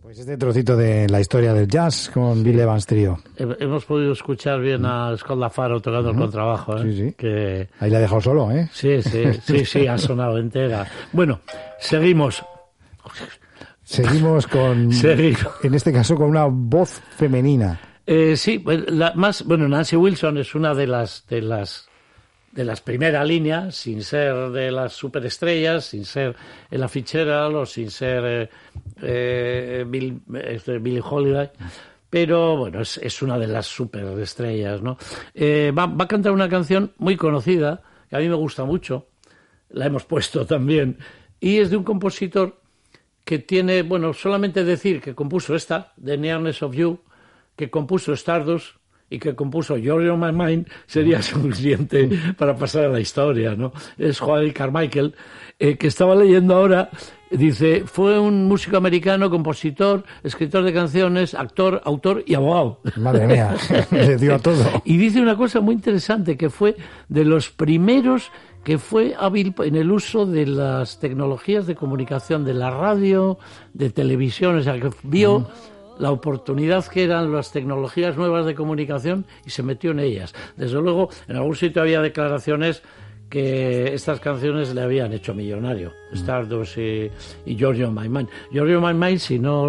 Pues este trocito de la historia del jazz con Bill Evans Trio. Hemos podido escuchar bien a Scott LaFaro tocando el contrabajo, ¿eh? Sí. Que... Ahí la ha dejado solo, ¿eh? Sí, ha sonado entera. Bueno, seguimos. Seguimos con, en este caso, con una voz femenina. Sí, Nancy Wilson es una de las primeras líneas, sin ser de las superestrellas, sin ser Ella Fitzgerald o sin ser Billie Holiday, pero bueno, es una de las superestrellas, ¿no? Va a cantar una canción muy conocida, que a mí me gusta mucho, la hemos puesto también, y es de un compositor que tiene, solamente decir que compuso esta, The Nearness of You, que compuso Stardust y que compuso You're on My Mind, sería suficiente para pasar a la historia, ¿no? Es Joel Carmichael, que estaba leyendo ahora, dice, fue un músico americano, compositor, escritor de canciones, actor, autor y abogado. Madre mía, le dio a todo. Y dice una cosa muy interesante, que fue de los primeros que fue hábil en el uso de las tecnologías de comunicación, de la radio, de televisión, o sea, que vio la oportunidad que eran las tecnologías nuevas de comunicación y se metió en ellas. Desde luego, en algún sitio había declaraciones que estas canciones le habían hecho millonario. Stardust y You're on My Mind. You're on My Mind, si no